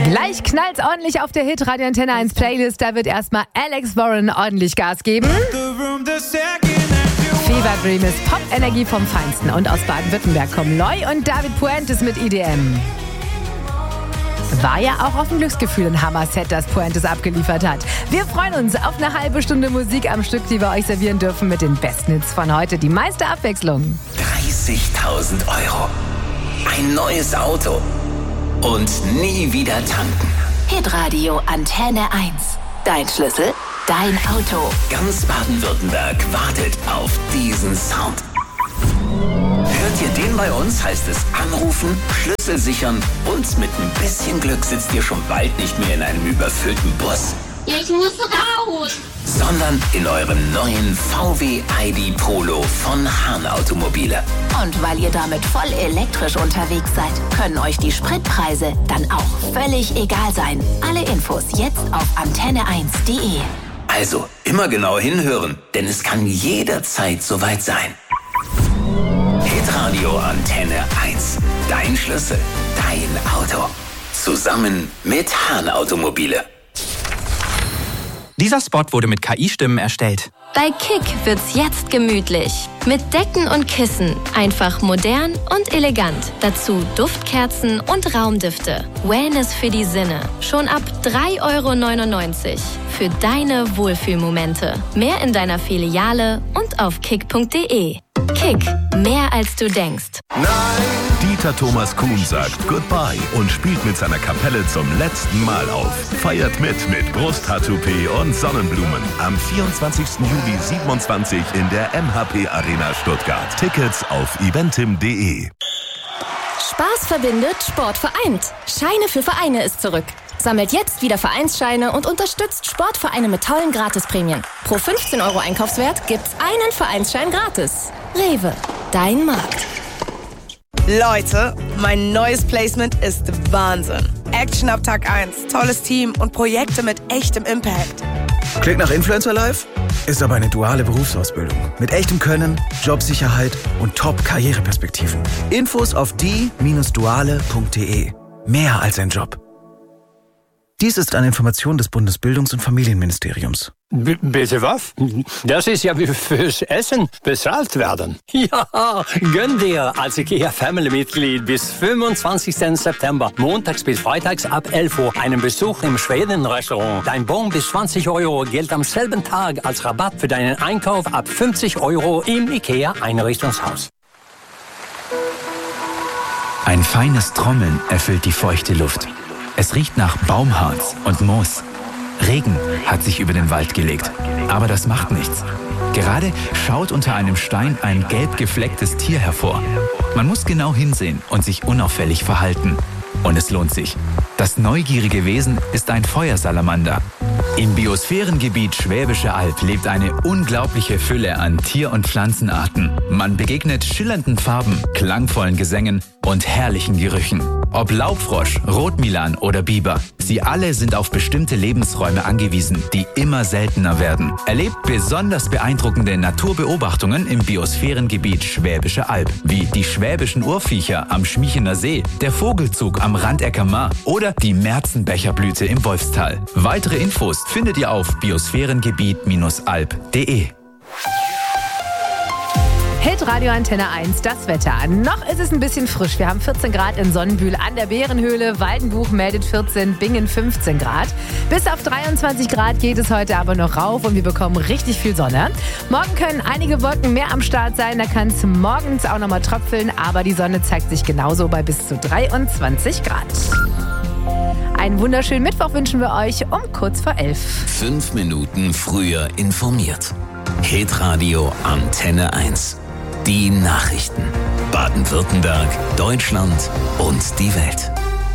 Gleich knallt's ordentlich auf der Hit-Radio Antenne 1 Playlist. Da wird erstmal Alex Warren ordentlich Gas geben. Fever Dream ist Pop-Energie vom Feinsten. Und aus Baden-Württemberg kommen Loy und David Puentes mit IDM. War ja auch auf ein Glücksgefühl ein Hammer-Set, das Puentes abgeliefert hat. Wir freuen uns auf eine halbe Stunde Musik am Stück, die wir euch servieren dürfen mit den besten Hits von heute. Die meiste Abwechslung. 30.000 €. Ein neues Auto. Und nie wieder tanken. Hitradio Antenne 1. Dein Schlüssel, dein Auto. Ganz Baden-Württemberg wartet auf diesen Sound. Hört ihr den bei uns, heißt es anrufen, Schlüssel sichern und mit ein bisschen Glück sitzt ihr schon bald nicht mehr in einem überfüllten Bus. Ich muss raus! Sondern in eurem neuen VW ID Polo von Hahn Automobile. Und weil ihr damit voll elektrisch unterwegs seid, können euch die Spritpreise dann auch völlig egal sein. Alle Infos jetzt auf antenne1.de. Also immer genau hinhören, denn es kann jederzeit soweit sein. Hitradio Antenne 1. Dein Schlüssel, dein Auto. Zusammen mit Hahn Automobile. Dieser Spot wurde mit KI-Stimmen erstellt. Bei Kick wird's jetzt gemütlich. Mit Decken und Kissen. Einfach modern und elegant. Dazu Duftkerzen und Raumdüfte. Wellness für die Sinne. Schon ab 3,99 € für deine Wohlfühlmomente. Mehr in deiner Filiale und auf kick.de. Kick. Mehr als du denkst. Dieter Thomas Kuhn sagt Goodbye und spielt mit seiner Kapelle zum letzten Mal auf. Feiert mit Brusthaar-Toupet und Sonnenblumen. Am 24. Juli 27 in der MHP Arena Stuttgart. Tickets auf eventim.de. Spaß verbindet, Sport vereint. Scheine für Vereine ist zurück. Sammelt jetzt wieder Vereinsscheine und unterstützt Sportvereine mit tollen Gratisprämien. Pro 15 € Einkaufswert gibt's einen Vereinsschein gratis. Rewe, dein Markt. Leute, mein neues Placement ist Wahnsinn. Action ab Tag 1, tolles Team und Projekte mit echtem Impact. Klingt nach Influencer Life? Ist aber eine duale Berufsausbildung. Mit echtem Können, Jobsicherheit und Top-Karriereperspektiven. Infos auf die-duale.de. Mehr als ein Job. Dies ist eine Information des Bundesbildungs- und Familienministeriums. Bitte was? Das ist ja wie fürs Essen bezahlt werden. Ja, gönn dir als IKEA-Family-Mitglied bis 25. September, montags bis freitags ab 11 Uhr, einen Besuch im Schweden-Restaurant. Dein Bon bis 20 € gilt am selben Tag als Rabatt für deinen Einkauf ab 50 € im IKEA-Einrichtungshaus. Ein feines Trommeln erfüllt die feuchte Luft. Es riecht nach Baumharz und Moos. Regen hat sich über den Wald gelegt. Aber das macht nichts. Gerade schaut unter einem Stein ein gelb geflecktes Tier hervor. Man muss genau hinsehen und sich unauffällig verhalten. Und es lohnt sich. Das neugierige Wesen ist ein Feuersalamander. Im Biosphärengebiet Schwäbische Alb lebt eine unglaubliche Fülle an Tier- und Pflanzenarten. Man begegnet schillernden Farben, klangvollen Gesängen und herrlichen Gerüchen. Ob Laubfrosch, Rotmilan oder Biber, sie alle sind auf bestimmte Lebensräume angewiesen, die immer seltener werden. Erlebt besonders beeindruckende Naturbeobachtungen im Biosphärengebiet Schwäbische Alb, wie die schwäbischen Urviecher am Schmiechener See, der Vogelzug am Randecker Maar oder die Märzenbecherblüte im Wolfstal. Weitere Infos findet ihr auf biosphärengebiet-alb.de. Hitradio Antenne 1, das Wetter. Noch ist es ein bisschen frisch. Wir haben 14 Grad in Sonnenbühl an der Bärenhöhle. Waldenbuch meldet 14, Bingen 15 Grad. Bis auf 23 Grad geht es heute aber noch rauf und wir bekommen richtig viel Sonne. Morgen können einige Wolken mehr am Start sein. Da kann es morgens auch nochmal tröpfeln. Aber die Sonne zeigt sich genauso bei bis zu 23 Grad. Einen wunderschönen Mittwoch wünschen wir euch um kurz vor 11. 5 Minuten früher informiert. Hitradio Antenne 1. Die Nachrichten. Baden-Württemberg, Deutschland und die Welt.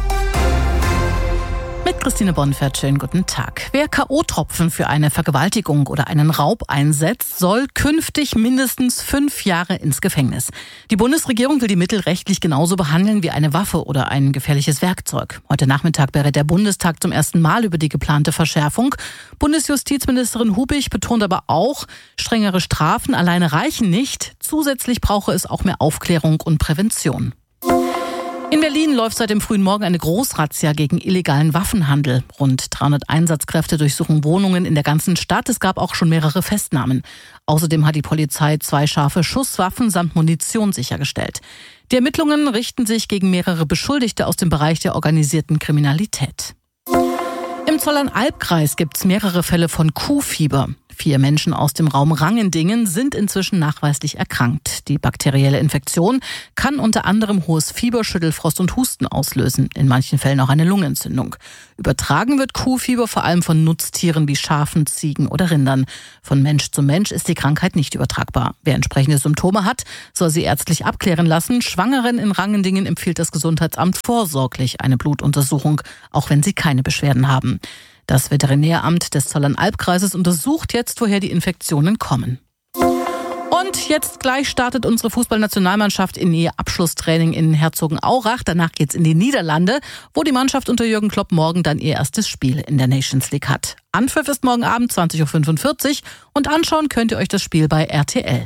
Mit Christine Bonfert, schönen guten Tag. Wer K.O.-Tropfen für eine Vergewaltigung oder einen Raub einsetzt, soll künftig mindestens 5 Jahre ins Gefängnis. Die Bundesregierung will die Mittel rechtlich genauso behandeln wie eine Waffe oder ein gefährliches Werkzeug. Heute Nachmittag berät der Bundestag zum ersten Mal über die geplante Verschärfung. Bundesjustizministerin Hubig betont aber auch, strengere Strafen alleine reichen nicht. Zusätzlich brauche es auch mehr Aufklärung und Prävention. In Berlin läuft seit dem frühen Morgen eine Großrazzia gegen illegalen Waffenhandel. Rund 300 Einsatzkräfte durchsuchen Wohnungen in der ganzen Stadt. Es gab auch schon mehrere Festnahmen. Außerdem hat die Polizei 2 scharfe Schusswaffen samt Munition sichergestellt. Die Ermittlungen richten sich gegen mehrere Beschuldigte aus dem Bereich der organisierten Kriminalität. Im Zollernalbkreis gibt es mehrere Fälle von Kuhfieber. 4 Menschen aus dem Raum Rangendingen sind inzwischen nachweislich erkrankt. Die bakterielle Infektion kann unter anderem hohes Fieber, Schüttelfrost und Husten auslösen. In manchen Fällen auch eine Lungenentzündung. Übertragen wird Kuhfieber vor allem von Nutztieren wie Schafen, Ziegen oder Rindern. Von Mensch zu Mensch ist die Krankheit nicht übertragbar. Wer entsprechende Symptome hat, soll sie ärztlich abklären lassen. Schwangeren in Rangendingen empfiehlt das Gesundheitsamt vorsorglich eine Blutuntersuchung, auch wenn sie keine Beschwerden haben. Das Veterinäramt des Zollernalbkreises untersucht jetzt, woher die Infektionen kommen. Und jetzt gleich startet unsere Fußballnationalmannschaft in ihr Abschlusstraining in Herzogenaurach. Danach geht's in die Niederlande, wo die Mannschaft unter Jürgen Klopp morgen dann ihr erstes Spiel in der Nations League hat. Anpfiff ist morgen Abend 20.45 Uhr und anschauen könnt ihr euch das Spiel bei RTL.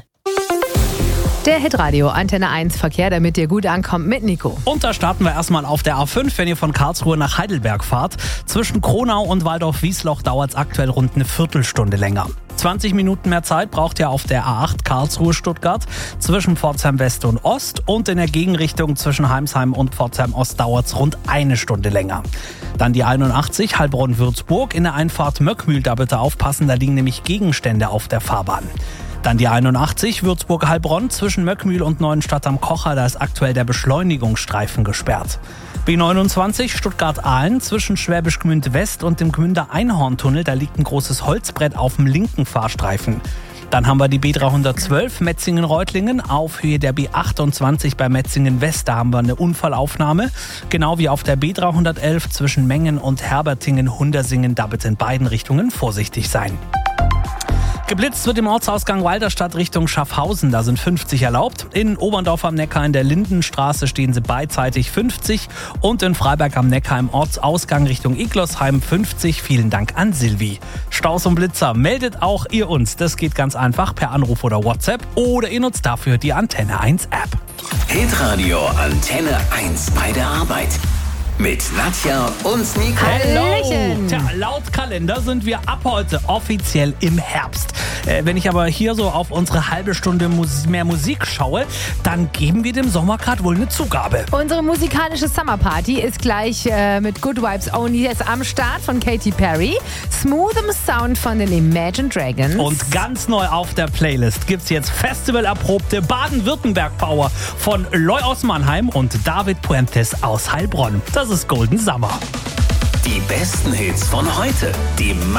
Der Hitradio Antenne 1 Verkehr, damit ihr gut ankommt mit Nico. Und da starten wir erstmal auf der A5, wenn ihr von Karlsruhe nach Heidelberg fahrt. Zwischen Kronau und Waldorf-Wiesloch dauert es aktuell rund eine Viertelstunde länger. 20 Minuten mehr Zeit braucht ihr auf der A8 Karlsruhe-Stuttgart zwischen Pforzheim West und Ost und in der Gegenrichtung zwischen Heimsheim und Pforzheim Ost dauert es rund eine Stunde länger. Dann die 81 Heilbronn-Würzburg in der Einfahrt Möckmühl, da bitte aufpassen, da liegen nämlich Gegenstände auf der Fahrbahn. Dann die 81 Würzburg-Heilbronn zwischen Möckmühl und Neuenstadt am Kocher, da ist aktuell der Beschleunigungsstreifen gesperrt. B29 Stuttgart-Ahlen zwischen Schwäbisch Gmünd West und dem Gmünder Einhorntunnel, da liegt ein großes Holzbrett auf dem linken Fahrstreifen. Dann haben wir die B312 Metzingen-Reutlingen auf Höhe der B28 bei Metzingen West, da haben wir eine Unfallaufnahme. Genau wie auf der B311 zwischen Mengen und Herbertingen-Hundersingen, da bitte in beiden Richtungen vorsichtig sein. Geblitzt wird im Ortsausgang Walderstadt Richtung Schaffhausen, da sind 50 erlaubt. In Oberndorf am Neckar in der Lindenstraße stehen sie beidseitig 50 und in Freiberg am Neckar im Ortsausgang Richtung Iglosheim 50. Vielen Dank an Silvi. Staus und Blitzer meldet auch ihr uns. Das geht ganz einfach per Anruf oder WhatsApp oder ihr nutzt dafür die Antenne 1 App. Hitradio Antenne 1 bei der Arbeit. Mit Nadja und Nico. Hallo! Tja, laut Kalender sind wir ab heute offiziell im Herbst. Wenn ich aber hier so auf unsere halbe Stunde mehr Musik schaue, dann geben wir dem Sommer gerade wohl eine Zugabe. Unsere musikalische Summerparty ist gleich mit Good Vibes Only jetzt am Start von Katy Perry. Smooth'em Sound von den Imagine Dragons. Und ganz neu auf der Playlist gibt's jetzt festivalerprobte Baden-Württemberg-Power von Loy aus Mannheim und David Puentes aus Heilbronn. Das ist Golden Summer. Die besten Hits von heute. Die